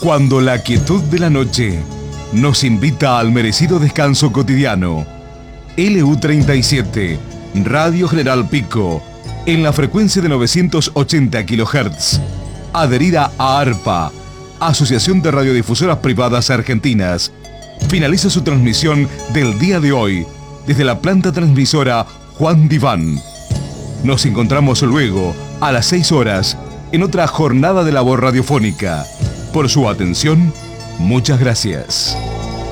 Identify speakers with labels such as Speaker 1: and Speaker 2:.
Speaker 1: Cuando la quietud de la noche nos invita al merecido descanso cotidiano, LU37, Radio General Pico, en la frecuencia de 980 kHz, adherida a ARPA, Asociación de Radiodifusoras Privadas Argentinas, finaliza su transmisión del día de hoy desde la planta transmisora Juan Diván. Nos encontramos luego a las 6 horas en otra jornada de labor radiofónica. Por su atención, muchas gracias.